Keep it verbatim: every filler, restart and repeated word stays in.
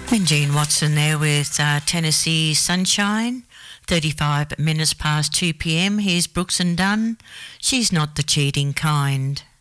And Gene Watson there with uh, Tennessee Sunshine, thirty-five minutes past two p m. Here's Brooks and Dunn, She's Not the Cheating Kind.